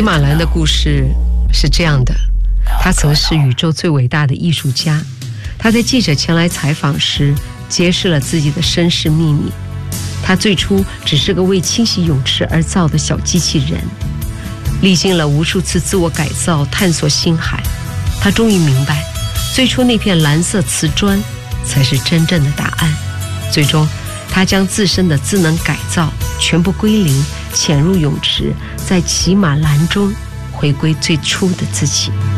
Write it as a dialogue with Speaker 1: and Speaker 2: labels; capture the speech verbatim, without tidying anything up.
Speaker 1: 马兰的故事是这样的，他曾是宇宙最伟大的艺术家。他在记者前来采访时揭示了自己的身世秘密。他最初只是个为清洗泳池而造的小机器人，历经了无数次自我改造，探索星海，他终于明白，最初那片蓝色瓷砖才是真正的答案。最终他将自身的智能改造全部归零，潜入泳池，在骑马栏中回归最初的自己。